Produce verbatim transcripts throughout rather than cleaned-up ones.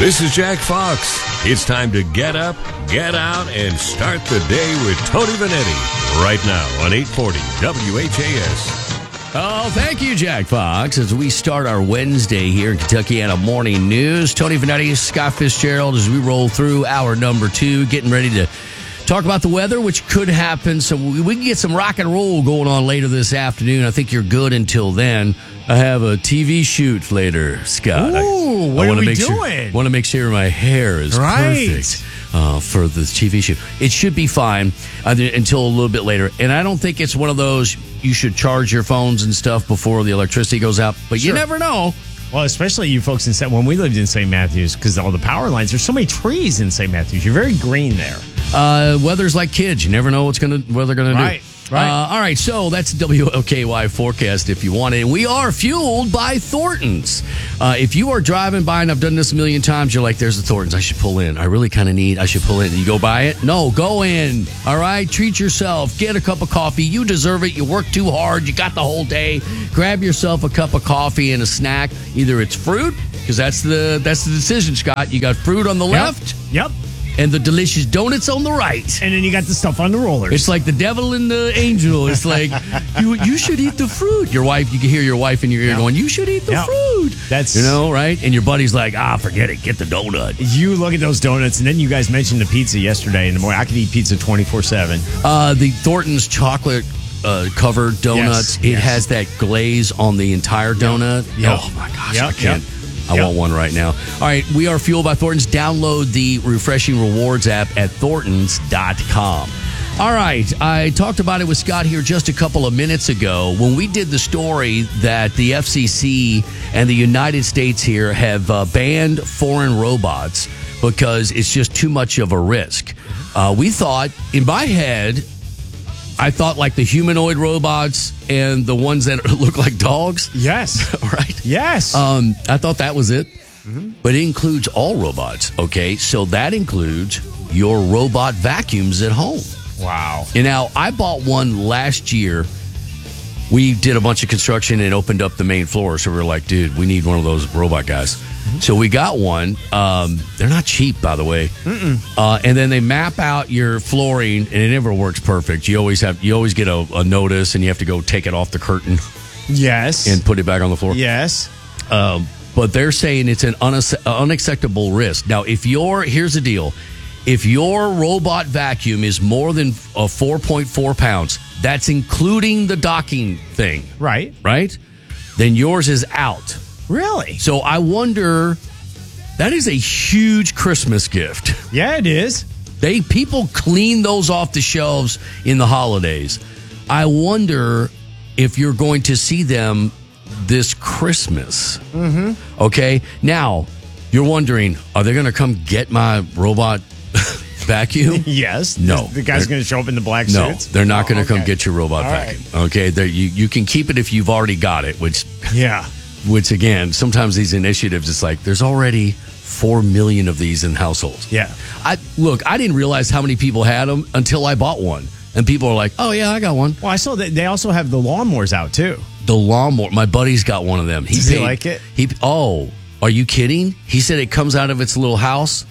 This is Jack Fox. It's time to get up, get out, and start the day with Tony Vanetti. Right now on eight forty W H A S. Oh, thank you, Jack Fox. As we start our Wednesday here in Kentuckiana Morning News, Tony Vanetti, Scott Fitzgerald, as we roll through hour number two, getting ready to talk about the weather, which could happen. So we, we can get some rock and roll going on later this afternoon. I think you're good until then. I have a T V shoot later, Scott. Ooh, I, what I are we make doing? Sure, want to make sure my hair is Right. perfect uh, for the T V shoot. It should be fine uh, until a little bit later. And I don't think it's one of those you should charge your phones and stuff before the electricity goes out. But Sure. you never know. Well, especially you folks in Saint when we lived in Saint Matthews, because all the power lines. There's so many trees in Saint Matthews. You're very green there. Uh, weather's like kids. You never know what's gonna what they're gonna Right, do. right. Uh, all right, so that's W L K Y forecast if you want it. And we are fueled by Thornton's. Uh, if you are driving by, and I've done this a million times, you're like, "There's the Thornton's. I should pull in. I really kind of need. I should pull in." And you go buy it. No, go in. All right, treat yourself. Get a cup of coffee. You deserve it. You work too hard. You got the whole day. Grab yourself a cup of coffee and a snack. Either it's fruit, because that's the that's the decision, Scott. You got fruit on the left. Yep. And the delicious donuts on the right. And then you got the stuff on the rollers. It's like the devil and the angel. It's like, you you should eat the fruit. Your wife, you can hear your wife in your ear Yep. going, you should eat the Yep. fruit. That's- you know, right? And your buddy's like, ah, forget it. Get the donut. you look at those donuts, and then you guys mentioned the pizza yesterday in the morning. I could eat pizza twenty-four seven. Uh, the Thornton's chocolate uh, covered donuts, Yes, it yes. has that glaze on the entire donut. Yep. Oh, my gosh, Yep, I can't. yep. I Yep. want one right now. All right, we are fueled by Thornton's. Download the refreshing rewards app at thorntons dot com. All right, I talked about it with Scott here just a couple of minutes ago when we did the story that the F C C and the United States here have uh, banned foreign robots because it's just too much of a risk. Uh, we thought, in my head, I thought like the humanoid robots and the ones that look like dogs. Yes. Right? Yes. Um, I thought that was it. But it includes all robots, okay? So that includes your robot vacuums at home. wow. And now, I bought one last year. We did a bunch of construction and opened up the main floor. So we were like, dude, we need one of those robot guys. So we got one. Um, they're not cheap, by the way. Uh, and then they map out your flooring, and it never works perfect. You always have, you always get a, a notice, and you have to go take it off the curtain Yes. and put it back on the floor. yes. Um, but they're saying it's an unac- unacceptable risk. Now, if your here's the deal: if your robot vacuum is more than uh, four point four pounds, that's including the docking thing, Right. right? Then yours is out. Really? So I wonder. That is a huge Christmas gift. Yeah, it is. They people clean those off the shelves in the holidays. I wonder if you're going to see them this Christmas. Mm-hmm. Okay, now you're wondering, are they going to come get my robot vacuum? Yes. No. The guy's They're- going to show up in the black No, suits? they're not going to Oh, come okay. get your robot All vacuum. Okay, They're- you you can keep it if you've already got it. Which Yeah. which again, sometimes these initiatives, it's like there's already four million of these in households. Yeah. I look, I didn't realize how many people had them until I bought one. And people are like, oh, yeah, I got one. Well, I saw that they also have the lawnmowers out, too. The lawnmower, my buddy's got one of them. He Does he paid- like it? He Oh, are you kidding? He said it comes out of its little house,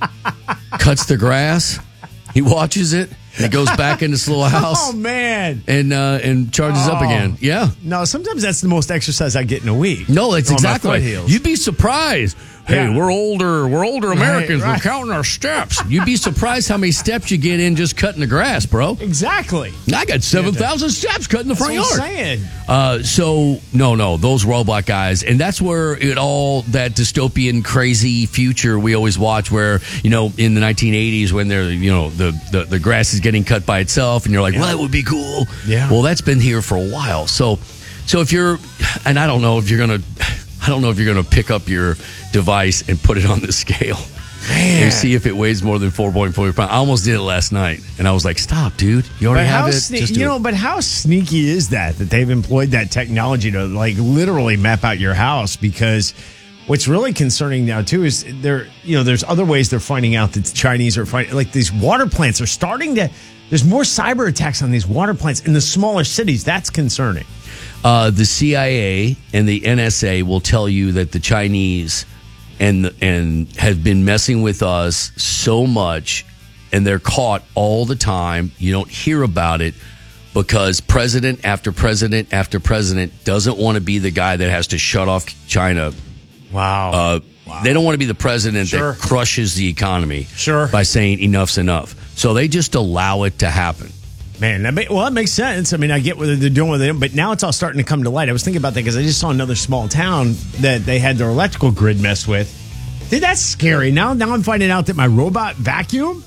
cuts the grass, he watches it, and it goes back in its little house Oh, man. and uh, and charges up Oh. again. Yeah. No, sometimes that's the most exercise I get in a week. No, that's On my exactly right. foothills. You'd be surprised. Hey, Yeah. we're older. We're older Americans. right. We're counting our steps. You'd be surprised how many steps you get in just cutting the grass, bro. Exactly. I got seven thousand steps cutting the That's front what yard. I'm saying. Uh, so no, no, those robot guys, and that's where it all that dystopian, crazy future we always watch. Where you know, in the nineteen eighties, when they're you know the, the the grass is getting cut by itself, and you're like, well, that would be cool. Yeah. Well, that's been here for a while. So, so if you're, and I don't know if you're gonna, I don't know if you're gonna pick up your device and put it on the scale. Man. And see if it weighs more than four point four pounds. I almost did it last night, and I was like, "Stop, dude! You already But have how it. sne- Just do you it." know, but how sneaky is that that they've employed that technology to like literally map out your house? Because what's really concerning now too is there, you know, there's other ways they're finding out that the Chinese are finding like these water plants are starting to. There's more cyber attacks on these water plants in the smaller cities. That's concerning. Uh, the C I A and the N S A will tell you that the Chinese and and have been messing with us so much, and they're caught all the time. You don't hear about it because president after president after president doesn't want to be the guy that has to shut off China. Wow. Uh, wow. They don't want to be the president Sure. that crushes the economy Sure. by saying enough's enough. So they just allow it to happen. Man, that make, well, that makes sense. I mean, I get what they're doing with it, but now it's all starting to come to light. I was thinking about that because I just saw another small town that they had their electrical grid messed with. Dude, that's scary. Now, now I'm finding out that my robot vacuum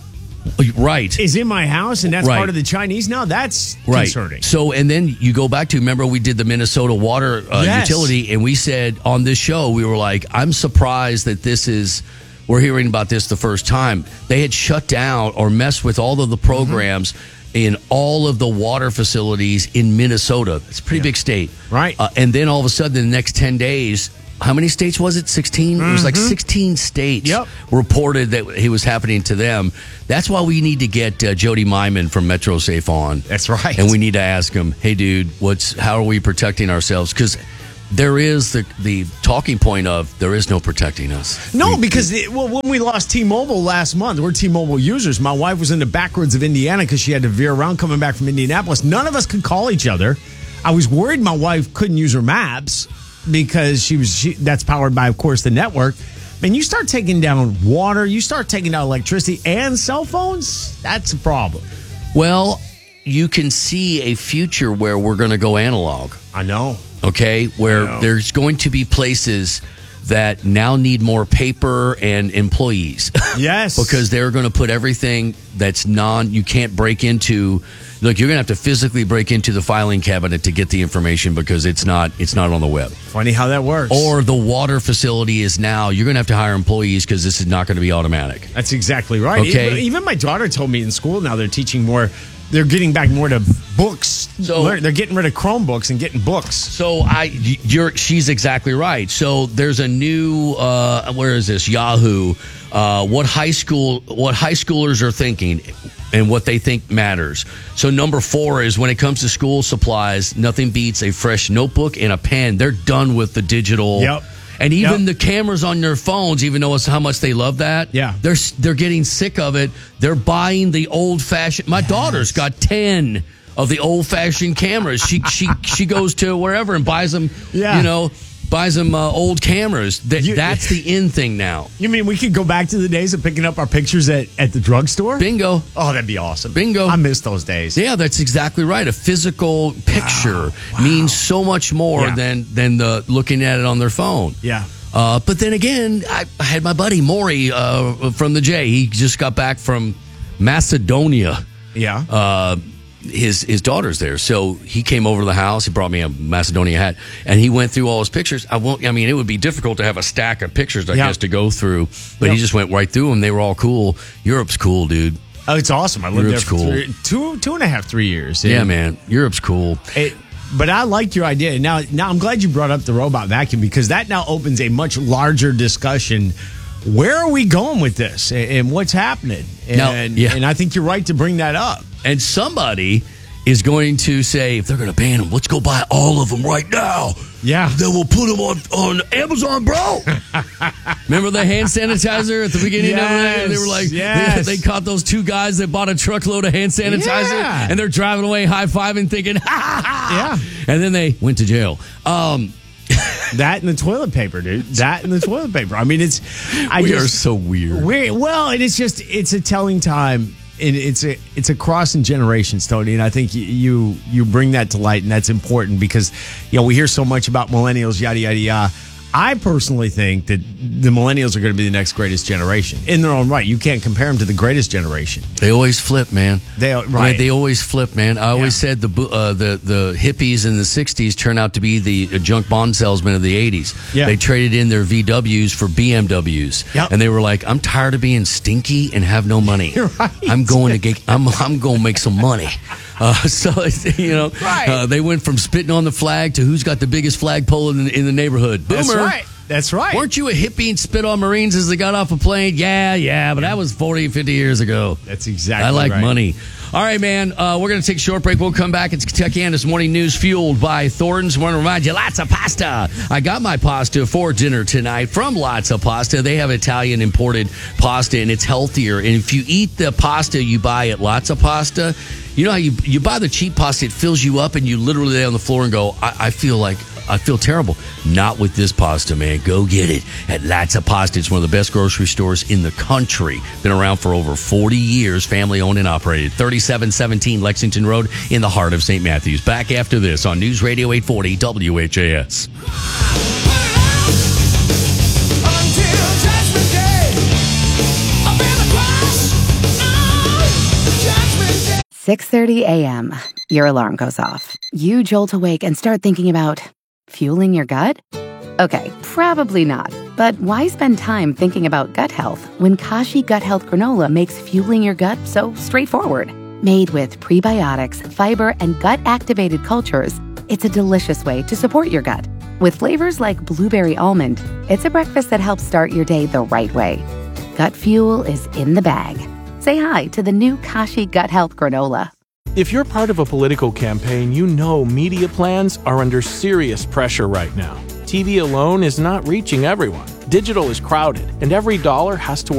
Right. is in my house, and that's Right. part of the Chinese. Now that's Right. concerning. So, and then you go back to, remember we did the Minnesota water uh, Yes. utility, and we said on this show, we were like, I'm surprised that this is, we're hearing about this the first time. They had shut down or messed with all of the programs Mm-hmm. in all of the water facilities in Minnesota. It's a pretty big state. Right. Uh, and then all of a sudden, in the next ten days, how many states was it? sixteen? It was like sixteen states Yep. reported that it was happening to them. That's why we need to get uh, Jody Myman from MetroSafe on. That's right. And we need to ask him, hey, dude, what's how are we protecting ourselves? Because there is the, the talking point of there is no protecting us. No, We- because it, well, when we lost T-Mobile last month, we're T-Mobile users. My wife was in the backwoods of Indiana because she had to veer around coming back from Indianapolis. None of us could call each other. I was worried my wife couldn't use her maps because she was. She, that's powered by, of course, the network. Man, you start taking down water, you start taking down electricity and cell phones. That's a problem. Well, you can see a future where we're going to go analog. I know. Okay, where know. there's going to be places that now need more paper and employees. Yes. Because they're going to put everything that's non, you can't break into. Look, you're going to have to physically break into the filing cabinet to get the information because it's not it's not on the web. Funny how that works. Or the water facility is now, you're going to have to hire employees because this is not going to be automatic. That's exactly right. Okay. Even, even my daughter told me in school now they're teaching more. They're getting back more to books. So- Learn- they're getting rid of Chromebooks and getting books. So I, you're, she's exactly right. So there's a new, uh, where is this? Yahoo. Uh, what high school, what high schoolers are thinking, and what they think matters. So number four is when it comes to school supplies, nothing beats a fresh notebook and a pen. They're done with the digital. Yep. And even Yep. the cameras on their phones, even though it's how much they love that, Yeah. they're they're getting sick of it. They're buying the old fashioned. My daughter's got ten of the old fashioned cameras. She she she goes to wherever and buys them. Yeah. You know, buys them uh, old cameras. That You- that's the in thing now. You mean we could go back to the days of picking up our pictures at, at the drugstore? Bingo. Oh, that'd be awesome. Bingo. I miss those days. Yeah, that's exactly right. A physical picture means so much more Yeah. than than the looking at it on their phone. Yeah. Uh, but then again, I, I had my buddy Maury uh, from the J. He just got back from Macedonia. Yeah. Uh, his his daughter's there, so he came over to the house. He brought me a Macedonia hat, and he went through all his pictures. I won't. I mean, it would be difficult to have a stack of pictures, I Yeah. guess, to go through. But Yeah. he just went right through them. They were all cool. Europe's cool, dude. Oh, it's awesome. I lived Europe's there for cool. three, two, two and a half, three years. Yeah, And man, Europe's cool. It, but I like your idea. Now, now I'm glad you brought up the robot vacuum because that now opens a much larger discussion. Where are we going with this and, and what's happening? And, Now, yeah. and I think you're right to bring that up. And somebody is going to say, if they're going to ban them, let's go buy all of them right now. Yeah. Then we'll put them on, on Amazon, bro. Remember the hand sanitizer at the beginning of it? They were like, Yes, they, yes. they caught those two guys that bought a truckload of hand sanitizer Yeah. and they're driving away high-fiving thinking, ha, ha, ha. Yeah. And then they went to jail. Um, That and the toilet paper, dude. That and the toilet paper. I mean, it's. I we just, are so weird. We well, and it's just it's a telling time. And it's a it's a crossing generations, Tony, and I think you, you you bring that to light, and that's important because you know we hear so much about millennials, yada yada yada. I personally think that the millennials are going to be the next greatest generation in their own right. You can't compare them to the greatest generation. They always flip, man. They I mean, right. they always flip, man. I always Yeah. said the bo- uh, the the hippies in the sixties turned out to be the junk bond salesmen of the eighties. Yeah. They traded in their V Ws for B M Ws, Yep. and they were like, "I'm tired of being stinky and have no money. Right. I'm going to get. I'm I'm going to make some money." Uh, so you know, Right. uh, they went from spitting on the flag to who's got the biggest flagpole in the, in the neighborhood. Boomer. That's right. That's right. Weren't you a hippie and spit on Marines as they got off a plane? Yeah, yeah, but that was forty, fifty years ago. That's exactly I like right. money. All right, man. Uh, we're going to take a short break. We'll come back. It's Kentucky This Morning News fueled by Thornton's. I want to remind you, lots of pasta. I got my pasta for dinner tonight from Lots of Pasta. They have Italian imported pasta, and it's healthier. And if you eat the pasta you buy at Lots of Pasta, you know how you, you buy the cheap pasta, it fills you up, and you literally lay on the floor and go, I, I feel like I feel terrible. Not with this pasta, man. Go get it at Lots of Pasta. It's one of the best grocery stores in the country. Been around for over forty years, family owned and operated. thirty-seven seventeen Lexington Road in the heart of Saint Matthews. Back after this on News Radio eight forty W H A S. six thirty a.m. Your alarm goes off. You jolt awake and start thinking about fueling your gut? Okay, probably not. But why spend time thinking about gut health when Kashi Gut Health Granola makes fueling your gut so straightforward? Made with prebiotics, fiber, and gut-activated cultures, it's a delicious way to support your gut. With flavors like blueberry almond, it's a breakfast that helps start your day the right way. Gut fuel is in the bag. Say hi to the new Kashi Gut Health Granola. If you're part of a political campaign, you know media plans are under serious pressure right now. T V alone is not reaching everyone. Digital is crowded, and every dollar has to